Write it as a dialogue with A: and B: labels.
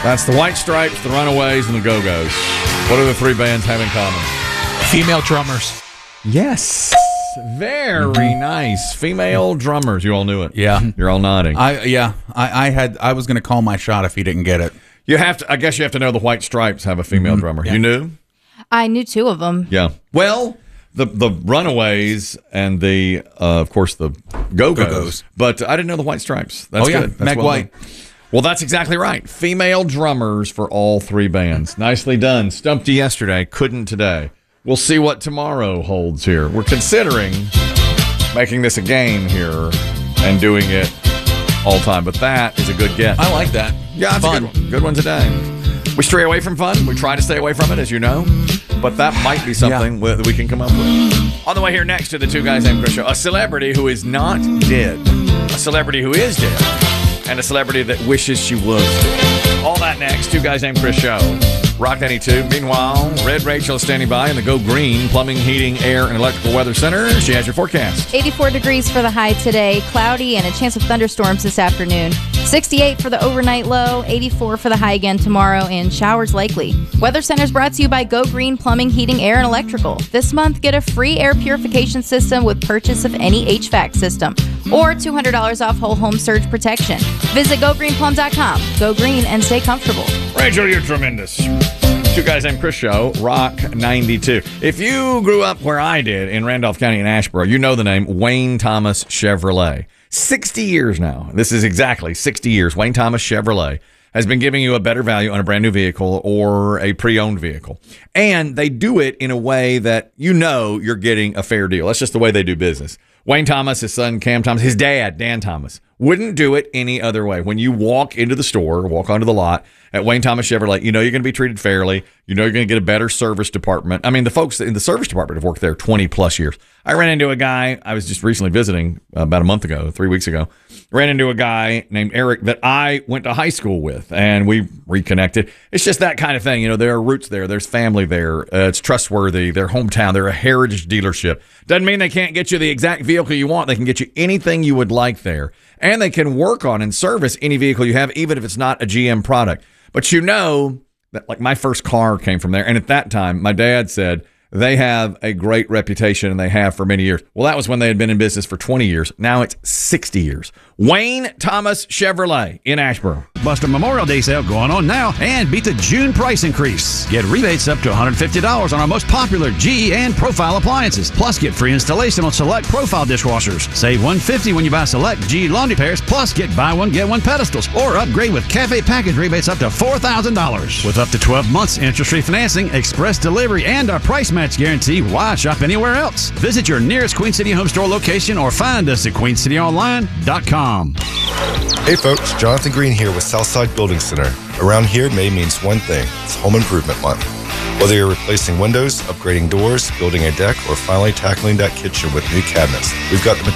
A: That's the White Stripes, the Runaways, and the Go-Go's. What do the three bands have in common?
B: Female drummers.
A: Yes. Very nice. Female drummers. You all knew it.
B: Yeah.
A: You're all nodding.
B: I was going to call my shot if he didn't get it.
A: You have to. I guess you have to know the White Stripes have a female drummer.
B: Yeah.
A: You knew?
C: I knew two of them.
A: Yeah. Well, the Runaways and of course, the Go-Go's. But I didn't know the White Stripes. That's good. That's
B: Meg White.
A: Well, that's exactly right. Female drummers for all three bands. Nicely done. Stumped you yesterday, couldn't today. We'll see what tomorrow holds here. We're considering making this a game here and doing it all time, but that is a good get.
B: I like that.
A: Yeah, that's
B: fun.
A: a good one. Good one today. We stray away from fun. We try to stay away from it, as you know, but that might be something that we can come up with. On the way here next to the Two Guys Named Chris show, a celebrity who is not dead, a celebrity who is dead, and a celebrity that wishes she was dead. All that next. Two Guys Named Chris show. Rock 92. Meanwhile, Red Rachel is standing by in the Go Green Plumbing, Heating, Air, and Electrical Weather Center. She has your forecast.
C: 84 degrees for the high today, cloudy, and a chance of thunderstorms this afternoon. 68 for the overnight low, 84 for the high again tomorrow, and showers likely. Weather Center is brought to you by Go Green Plumbing, Heating, Air, and Electrical. This month, get a free air purification system with purchase of any HVAC system, or $200 off whole home surge protection. Visit GoGreenPlum.com. Go green and stay comfortable.
A: Rachel, you're tremendous. Two Guys Named Chris show, Rock 92. If you grew up where I did in Randolph County in Asheboro, you know the name Wayne Thomas Chevrolet. 60 years now. This is exactly 60 years. Wayne Thomas Chevrolet has been giving you a better value on a brand new vehicle or a pre-owned vehicle. And they do it in a way that you know you're getting a fair deal. That's just the way they do business. Wayne Thomas, his son Cam Thomas, his dad, Dan Thomas, wouldn't do it any other way. When you walk into the store, walk onto the lot at Wayne Thomas Chevrolet, you know you're going to be treated fairly. You know you're going to get a better service department. I mean, the folks in the service department have worked there 20 plus years. I ran into a guy, I was just recently visiting about a month ago, 3 weeks ago, ran into a guy named Eric that I went to high school with, and we reconnected. It's just that kind of thing. You know, there are roots there. There's family there. It's trustworthy. They're hometown. They're a heritage dealership. Doesn't mean they can't get you the exact vehicle you want. They can get you anything you would like there. And they can work on and service any vehicle you have, even if it's not a GM product. But you know that, like, my first car came from there. And at that time, my dad said they have a great reputation, and they have for many years. Well, that was when they had been in business for 20 years. Now it's 60 years. Wayne Thomas Chevrolet in Asheboro.
D: Buster Memorial Day sale going on now, and beat the June price increase. Get rebates up to $150 on our most popular GE and Profile appliances. Plus, get free installation on select Profile dishwashers. Save $150 when you buy select GE laundry pairs. Plus, get buy one, get one pedestals. Or upgrade with Cafe package rebates up to $4,000. With up to 12 months interest-free financing, express delivery, and our price match guarantee, why shop anywhere else? Visit your nearest Queen City Home Store location or find us at QueenCityOnline.com.
E: Hey folks, Jonathan Green here with Southside Building Center. Around here, May means one thing. It's Home Improvement Month. Whether you're replacing windows, upgrading doors, building a deck, or finally tackling that kitchen with new cabinets, we've got the